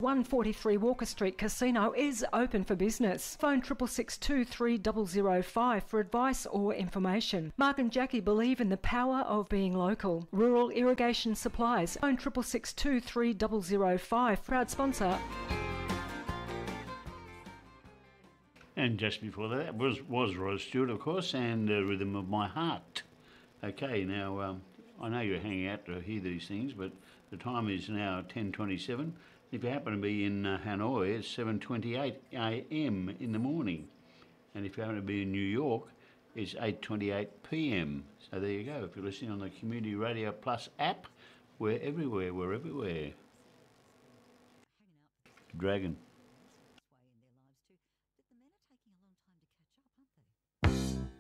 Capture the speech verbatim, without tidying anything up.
one forty-three Walker Street Casino is open for business. Phone triple six two three zero zero five for advice or information. Mark and Jackie believe in the power of being local. Rural Irrigation Supplies. Phone triple six two three zero zero five. Proud sponsor. And just before that was was Rod Stewart, of course, and uh, Rhythm of My Heart. Okay, now um, I know you're hanging out to hear these things, but the time is now ten twenty-seven. If you happen to be in uh, Hanoi, it's seven twenty-eight a m in the morning. And if you happen to be in New York, it's eight twenty-eight p m. So there you go. If you're listening on the Community Radio Plus app, we're everywhere, we're everywhere. Dragon.